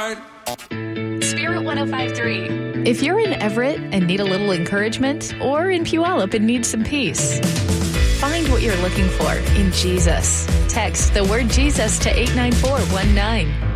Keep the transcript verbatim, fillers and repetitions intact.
right. Spirit one oh five point three. If you're in Everett and need a little encouragement, or in Puyallup and need some peace, find what you're looking for in Jesus. Text the word Jesus to eight nine four one nine.